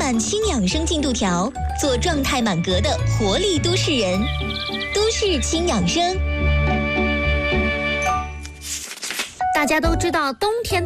满轻养生进度条，做状态满格的活力都市人。都市轻养生。 大家都知道冬天